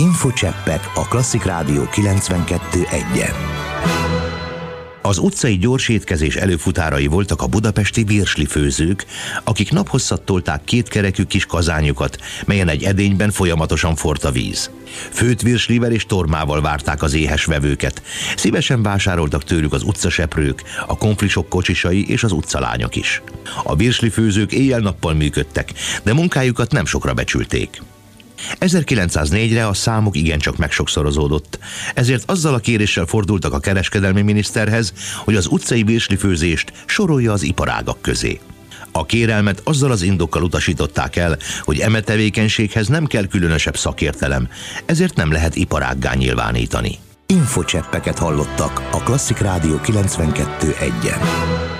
Infocseppek a Klasszik Rádió 92.1-en. Az utcai gyorsétkezés előfutárai voltak a budapesti virslifőzők, akik naphosszat tolták kétkerekű kis kazánjukat, melyen egy edényben folyamatosan forrt a víz. Főtt virslivel és tormával várták az éhes vevőket. Szívesen vásároltak tőlük az utcaseprők, a konflisok kocsisai és az utcalányok is. A virslifőzők éjjel-nappal működtek, de munkájukat nem sokra becsülték. 1904-re a számuk igencsak megsokszorozódott, ezért azzal a kéréssel fordultak a kereskedelmi miniszterhez, hogy az utcai virslifőzést sorolja az iparágak közé. A kérelmet azzal az indokkal utasították el, hogy eme tevékenységhez nem kell különösebb szakértelem, ezért nem lehet iparággá nyilvánítani. Infocseppeket hallottak a Klasszik Rádió 92.1-en.